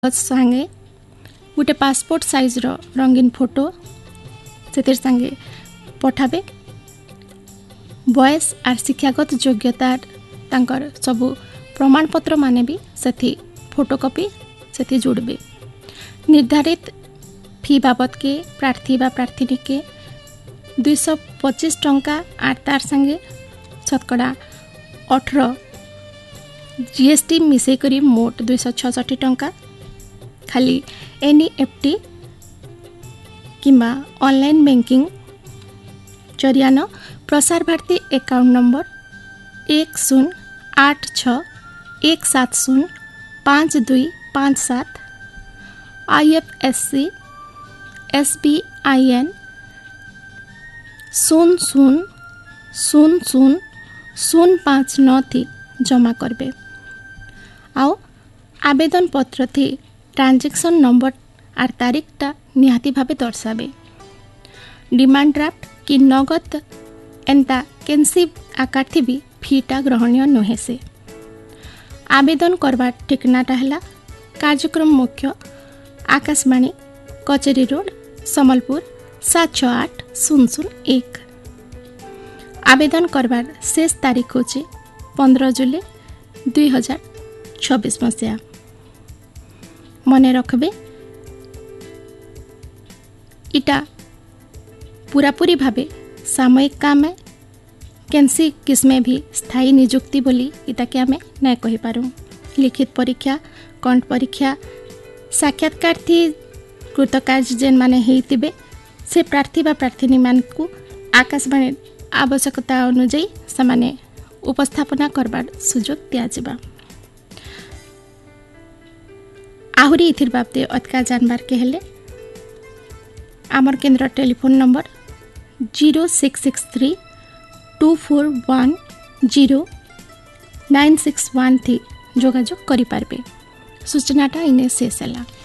संगे गोटे passport size रंगीन फोटो से संगे पठाबे। बयस आर शिक्षागत योग्यता तांकर सबु प्रमाणपत्र माने भी से फोटोकॉपी से जोड़बे। निर्धारित फी बाबद के प्रार्थी बा प्रार्थिनी के 225 टंका आर तार संगे शतकड़ा 18 जीएसटी मिसई करी मोट 266 टंका। खाली एनईएफटी किंबा online banking Zaryan Prasar Bharati account number 108617055257 IFSC SBIN 00000059 थी जमा करबे। आओ आवेदन पत्र थी ट्रांजेक्शन नंबर आर तारीखटा निहाती भावे दर्शाबे। डिमांड ड्राफ्ट कि नगद एंता केंसी आकार थी भी फीटा ग्रहणीय नुहे से। आवेदन करवा ठिकनाटा है कार्यक्रम मुख्य आकाशवाणी कचेरी रोड समलपुर 768001। आवेदन करवार शेष तारीख होचे 15 जुलाई 2026 मसीहा। मने रखबे इटा पूरापूरी भावे सामयिक काम है। केंसी किस्मे भी स्थायी नियुक्ति बोली इता के आमे नहीं कहि पारू। लिखित परीक्षा कंठ परीक्षा साक्षात्कार थी कृतकार्य जेन माने हेतिबे से प्रार्थी बा प्रार्थिनी मान को आकाशवाणी आवश्यकता अनुଯାयी समाने उपस्थापना करबार सुजोग दिया जिबा। आहुरी इथिर बाबते अतका जानबार के हेले आमर केंद्र टेलीफोन नंबर 0663 2410 961 थी जोगाजोग करि पारबे। सूचनाटा इने शेष है।